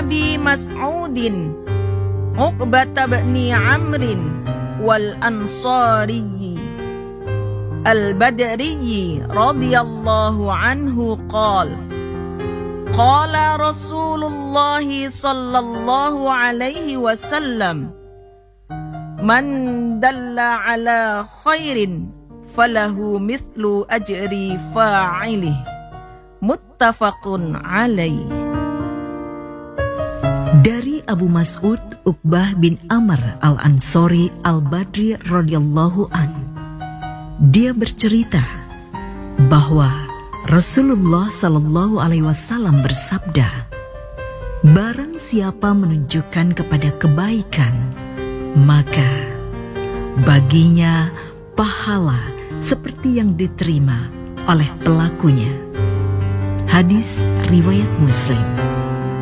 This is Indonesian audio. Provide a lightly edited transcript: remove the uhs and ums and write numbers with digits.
Abi Mas'udin Uqbata bni Amrin wal Ansari al-Badri radhiyallahu anhu qala Rasulullah sallallahu alaihi wasallam man dalla ala khairin falahu mithlu ajri fa'ilih muttafaqun alaih. Dari Abu Mas'ud Uqbah bin Amr al-Ansari al-Badri radhiyallahu an, dia bercerita bahwa Rasulullah sallallahu alaihi wasallam bersabda, barang siapa menunjukkan kepada kebaikan, maka baginya pahala seperti yang diterima oleh pelakunya. Hadis riwayat Muslim.